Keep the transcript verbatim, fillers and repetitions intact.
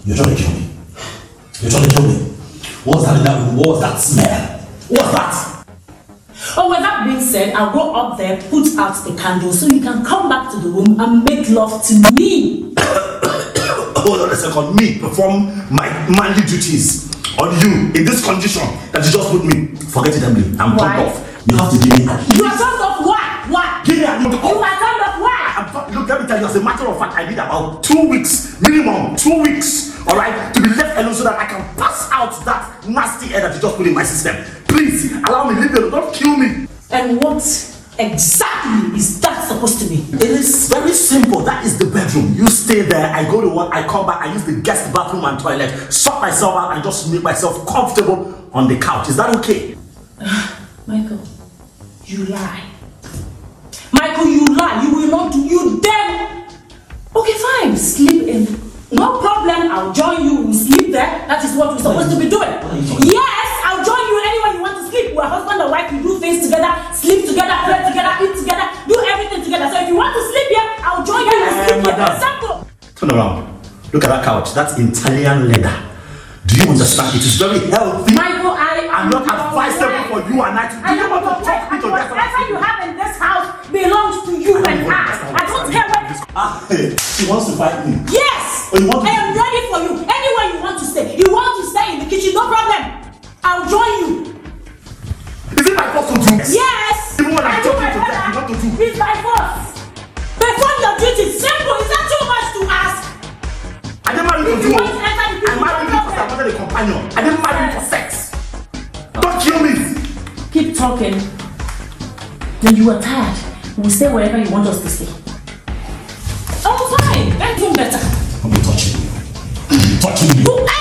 You're trying to kill me. You're trying to kill me. What's that in that room? What was that smell? What's that? Oh, with that being said, I'll go up there, put out the candle so you can come back to the room and make love to me. Hold on a second. Me perform my manly duties on you in this condition that you just put me. Forget it, Emily. I'm turned off. You have to give me a... You are turned off what? What? Give me a... You are turned off what? I'm, look, let me tell you, as a matter of fact, I need about two weeks, minimum, two weeks, alright, to be left alone so that I can pass out that nasty air that you just put in my system. Please, allow me, leave me alone, don't kill me. And what exactly is that supposed to be? It is very simple. That is the bedroom. You stay there, I go to work, I come back, I use the guest bathroom and toilet, sort myself out and just make myself comfortable on the couch. Is that okay? Michael, you lie. Michael, you lie. You will not do. You dare. Okay, fine. Sleep in. No problem. I'll join you. We'll sleep there. That is what we're supposed to be doing. Yes, I'll join you anywhere you want to sleep. We're husband and wife. We do things together, sleep together, play together, eat together, do everything together. So if you want to sleep here, I'll join you and sleep here. For example. Turn around. Look at that couch. That's Italian leather. Do you understand? It is very healthy. Michael, I am not advisable for you and I to do. You want to talk me to death? Whatever you have in this house belongs to you and I. I don't care what. Ah, hey, she wants to fight me. Yes! Oh, you want to... I am ready for you. Anywhere you want to stay. You want to stay in the kitchen, no problem. I'll join you. Is it my fault to do? Yes! Even when I'm talking to death, you want to do? It's my fault. Perform your duties. Simple. Is that too much to ask? I didn't marry you to do. I married you because I wanted a companion. I didn't marry you for sex. Don't kill me. Keep talking. When you are tired, we'll stay wherever you want us to stay. Oh, fine. That's even better. I'll be touching you. I'll be touching you.